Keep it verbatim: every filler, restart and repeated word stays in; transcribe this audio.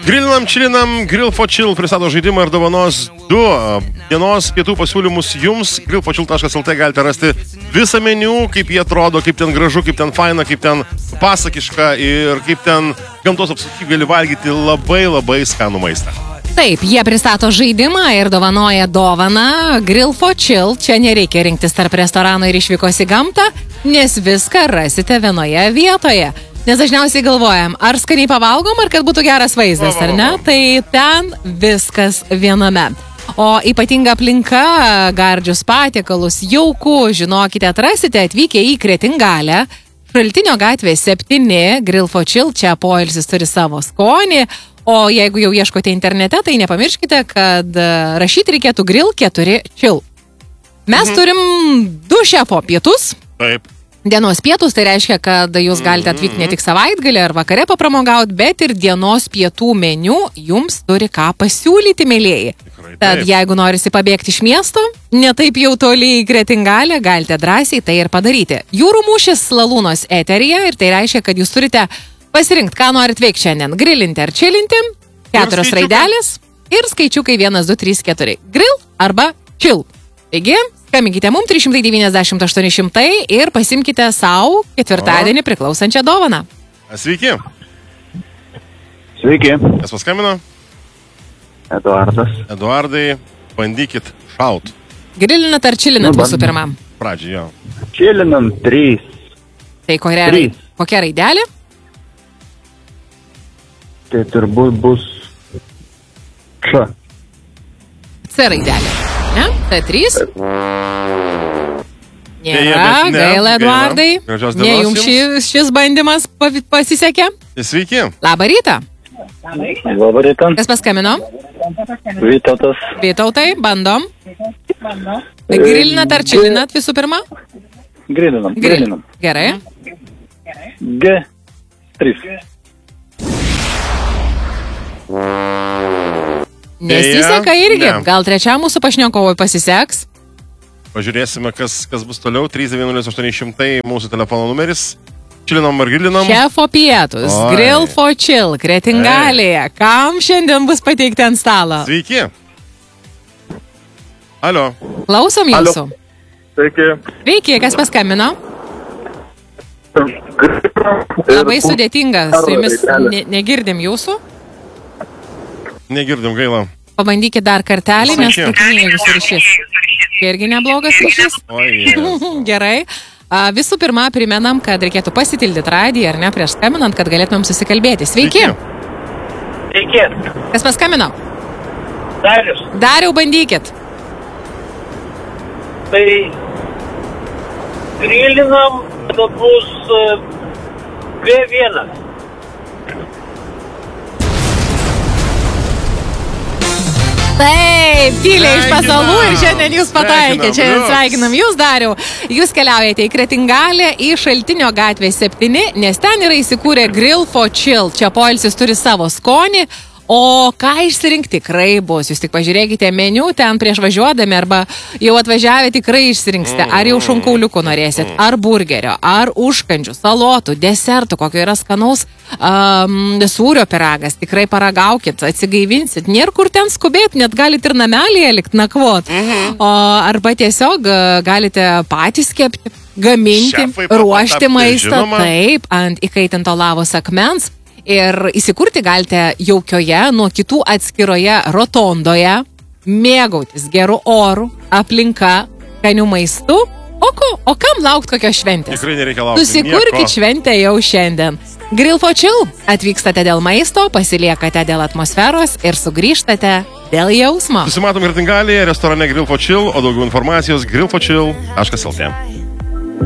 Grilinam, čilinam, Grill for Chill pristato žaidimą ir dovanos du dienos pietų pasiūlymus jums. grill for chill taškas el tė galite rasti visą meniu, kaip jie atrodo, kaip ten gražu, kaip ten faina, kaip ten pasakiška ir kaip ten gamtos apsaugai gali valgyti labai labai skanų maistą. Taip, jie pristato žaidimą ir dovanoja dovaną Grill for Chill. Čia nereikia rinktis tarp restorano ir išvykos į gamtą, nes viską rasite vienoje vietoje. Nes dažniausiai galvojam, ar skaniai pavalgom, ar kad būtų geras vaizdas, ar ne? Tai ten viskas viename. O ypatinga aplinka, gardžius patiekalus, jauku, žinokite, atrasite atvykę į Kretingalę. Šaltinio gatvė septyni, Grill for Chill, čia poilsis turi savo skonį. O jeigu jau ieškote internete, tai nepamirškite, kad rašyti reikėtų Grill keturi Chill. Mes mhm. turim du šefo pietus. Taip. Dienos pietus, tai reiškia, kad jūs galite atvykti ne tik savaitgalį ar vakare papramogauti, bet ir dienos pietų meniu jums turi ką pasiūlyti, mėlėjai. Tad jeigu norisi pabėgti iš miesto, ne taip jau toli į Kretingalę, galite drąsiai tai ir padaryti. Jūrų mūšis Lalūnos eteryje ir tai reiškia, kad jūs turite pasirinkti, ką norit veikti šiandien. Grilinti ar čilinti, keturios raidelės ir skaičiukai vienas, du, trys, keturi. Grill arba chill. Taigi, skambykite mums trys šimtai devyniasdešimt aštuoni šimtai ir pasimkite savo ketvirtadienį priklausančią dovaną. Sveiki. Sveiki. Kas paskambino? Eduardas. Eduardai, bandykit šaut. Grilinat ar čilinat Nu, visų pirma? Pradžiai, jo. Čilinam trys. Tai kokia, Trys. kokia raidelė? Tai turbūt bus Č. C raidelė. Ne? T trys. Deja, Nėra, bet ne, gaila, gaila. Eduardai. Gražios Ne dienos jums šis, šis bandymas pavi- pasisekė. Sveiki. Labą rytą. Labą rytą. Kas paskambino? Vytautas. Vytautai, bandom. Tai grilinat ar čilinat visų pirma? Grilinam. Grilinam. Gerai. G. trys. Nesiseka irgi. Ne. Gal trečiam mūsų pašnekovui pasiseks? Pažiūrėsime, kas, kas bus toliau. trys devyni nulis aštuoni šimtai mūsų telefono numeris. Čilinam ar grilinam? Šefo pietus, Oi. Grill for Chill, Kretingalėje. Kam šiandien bus pateikti ant stalo? Sveiki. Alio. Klausom Alio. jūsų. Sveiki. Sveiki, kas paskambino? Labai sudėtinga, su jumis ne, negirdim jūsų. Negirdim, gaila. Pabandykit dar kartelį, nes Sveiki. trūkinėja jūsų ryšys. Irgi neblogas ryšys. Oi, yes. Gerai. A, visų pirma, primenam, kad reikėtų pasitildyti radiją, ar ne, prieš skambinant, kad galėtumėm susikalbėti. Sveiki. Sveiki. Kas paskambino? Darius. Dariau, bandykit. Tai grilinam, tada bus G vienas. Taip, tyliai iš pasalų ir šiandien jūs pataikė. Sveikinam, Šiandien jūs. sveikinam jūs, Dariau. Jūs keliaujate į Kretingalę, į Šaltinio gatvę septyni, nes ten yra įsikūrę Grill for Chill. Čia poilsis turi savo skonį. O ką išsirinkti tikrai bus. Jūs tik pažiūrėkite meniu ten prieš važiuodami arba jau atvažiavę tikrai išsirinksite. Ar jau šonkauliukų norėsit, ar burgerio, ar užkandžių, salotų, desertų, kokio yra skanaus um, sūrio pyragas. Tikrai paragaukit, atsigaivinsit. Nėra kur ten skubėti, net galite ir namelėje likt nakvot. O, arba tiesiog uh, galite patys kepti, gaminti, Šefai ruošti patapti, maistą. žinoma. Taip, ant įkaitinto lavos akmens. Ir įsikurti galite jaukioje, nuo kitų atskiroje rotondoje, mėgautis gerų orų, aplinka, skanių maistų. O, ko, o kam laukti kokios šventės? Tikrai nereikia laukti. Susikurkit nieko. šventę jau šiandien. Grill for Chill. Atvykstate dėl maisto, pasiliekate dėl atmosferos ir sugrįžtate dėl jausmo. Susimatom Kretingalėje, restorane Grill for Chill, o daugiau informacijos grill for chill taškas el tė.